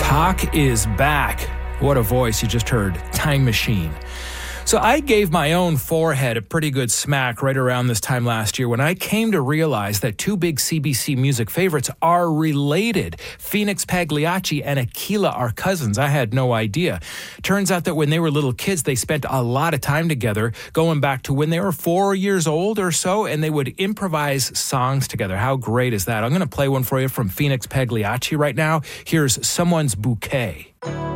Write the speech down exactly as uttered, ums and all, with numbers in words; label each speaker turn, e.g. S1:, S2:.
S1: Pac is back. What a voice you just heard. Time Machine. So I gave my own forehead a pretty good smack right around this time last year when I came to realize that two big C B C music favorites are related. Phoenix Pagliacci and Aquila are cousins. I had no idea. Turns out that when they were little kids, they spent a lot of time together, going back to when they were four years old or so, and they would improvise songs together. How great is that? I'm going to play one for you from Phoenix Pagliacci right now. Here's Someone's Bouquet.